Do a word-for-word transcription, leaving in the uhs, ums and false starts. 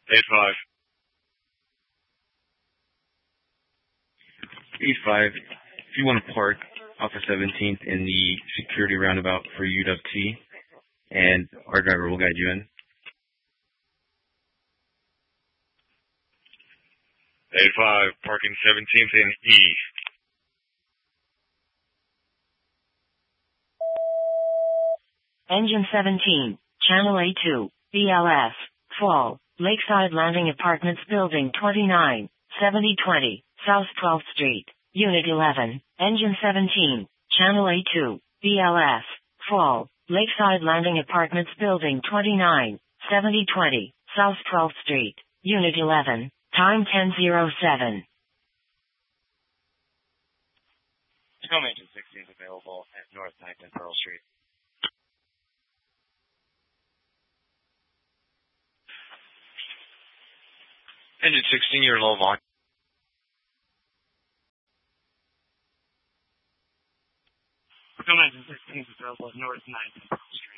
eight five. eight five. If you want to park off of seventeenth in the security roundabout for U W T, and our driver will guide you in. eight five, parking seventeenth in E. Engine seventeen, Channel A two, B L S, Fall, Lakeside Landing Apartments Building twenty-nine, seventy twenty, South twelfth Street, Unit eleven, Engine seventeen, Channel A two, B L S, Fall, Lakeside Landing Apartments Building twenty-nine, seventy twenty, South twelfth Street, Unit eleven, time ten oh seven. Tacoma Engine sixteen is available at North ninth and Pearl Street. Engine sixteen, you're low volume. Tacoma Engine sixteen is available at North ninth and Pearl Street.